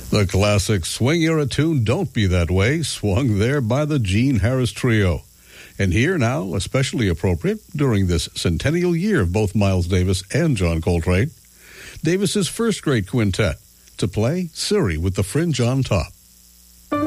The classic swing-era tune, Don't Be That Way, swung there by the Gene Harris Trio. And here now, especially appropriate during this centennial year of both Miles Davis and John Coltrane, Davis's first great quintet to play Surrey with the Fringe on Top.